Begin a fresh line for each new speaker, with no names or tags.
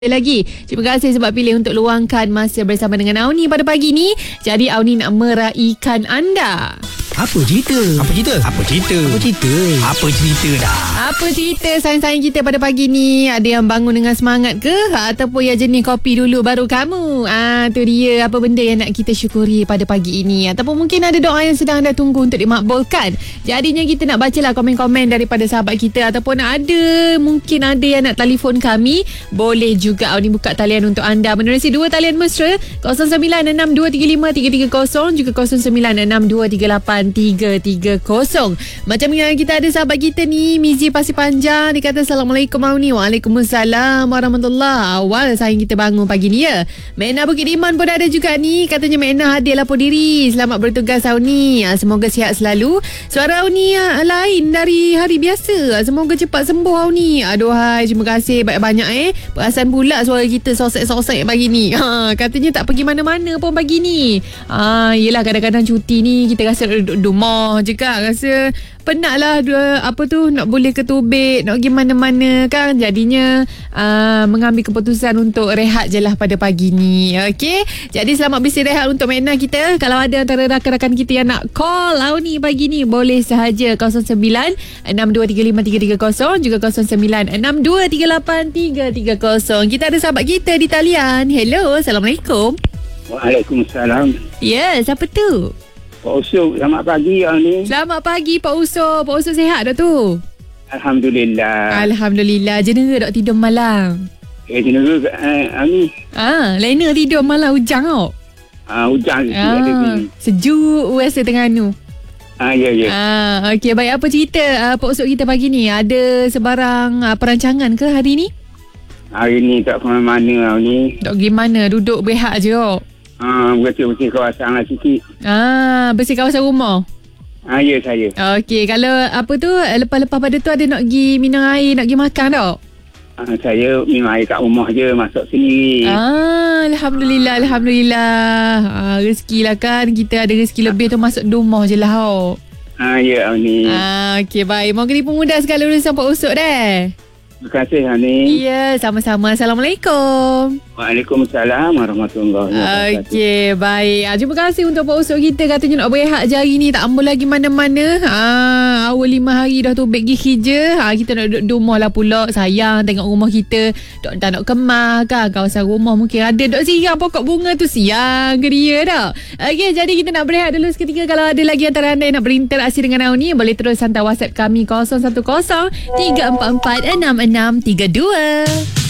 Lagi. Terima kasih sebab pilih untuk luangkan masa bersama dengan Auni pada pagi ni. Jadi Auni nak meraihkan anda.
Apa cerita? Apa cerita? Apa cerita? Apa cerita? Apa cerita dah?
Apa cerita sayang-sayang kita pada pagi ni? Ada yang bangun dengan semangat ke? Ataupun yang jenis kopi dulu baru kamu? Tu dia apa benda yang nak kita syukuri pada pagi ini. Ataupun mungkin ada doa yang sedang anda tunggu untuk dimakbulkan. Jadinya kita nak bacalah komen-komen daripada sahabat kita. Ataupun mungkin ada yang nak telefon kami. Boleh juga Auni buka talian untuk anda. Menerusi dua talian mesra 0962353330 juga 0962383330. Macam yang kita ada sahabat kita ni, Mizi Pasir Panjang, dia kata Assalamualaikum Auni. Waalaikumsalam warahmatullahi. Awal sayang kita bangun pagi ni ya. Mena Bukit Iman pun ada juga ni. Katanya Mena hadir lapor diri. Selamat bertugas Auni. Semoga sihat selalu. Suara Auni lain dari hari biasa. Semoga cepat sembuh Auni. Aduhai, terima kasih banyak-banyak Perasan pula suara kita sosek-sosek pagi ni. Katanya tak pergi mana-mana pun pagi ni. Yelah kadang-kadang cuti ni kita rasa duduk rumah je kan. Rasa penat lah nak boleh ke tubik, nak pergi mana-mana kan. Jadinya mengambil keputusan untuk rehat je lah pada pagi ni. Okey, jadi selamat beristirahat untuk Mena kita. Kalau ada antara rakan-rakan kita yang nak call Auni pagi ni, boleh sahaja 0962353330 juga 0962383330. Kita ada sahabat kita di talian. Hello, Assalamualaikum.
Waalaikumsalam.
Ya, siapa tu?
Pak Usop, selamat pagi ni.
Selamat pagi Pak Usop. Pak Usop sihat dah tu?
Alhamdulillah.
Alhamdulillah. Jenera tak tidur malam?
Jenera ni.
Lena tidur malam hujan tau.
Hujan ada ni.
Sejuk rasa Terengganu.
Ya.
Okey, baik, apa cerita Pak Usop kita pagi ni? Ada sebarang perancangan ke hari ni?
Hari ni tak ke mana-mana ni.
Tak pergi mana? Duduk berehat je kok.
Bersih-bersih kawasan lah sikit.
Bersih kawasan rumah?
Ya, saya.
Okey, kalau lepas-lepas pada tu ada nak pergi minum air, nak pergi makan tak?
Saya minum air kat rumah je, masak sendiri.
Alhamdulillah. Rezeki lah kan. Kita ada rezeki lebih tu masuk rumah je lah tau.
Ya, ni.
Okey, baik. Moga dipermudah segala urusan Pak Usop deh.
Terima kasih, Hani.
Ya, sama-sama. Assalamualaikum.
Waalaikumsalam warahmatullahi wabarakatuh.
Okey, baik. Terima kasih untuk Pak Usop kita. Katanya nak berehat je hari ni. Tak ambil lagi mana-mana. Awal 5 hari dah tu pergi kerja. Kita nak duduk rumah lah pula. Sayang tengok rumah kita. Tak nak kemas kan. Kawasan rumah mungkin ada duk siang pokok bunga tu. Siang ke dia tak? Okey, jadi kita nak berehat dulu seketika. Kalau ada lagi antara anda yang nak berinteraksi dengan Auni, boleh terus hantar WhatsApp kami 0110 344 6632.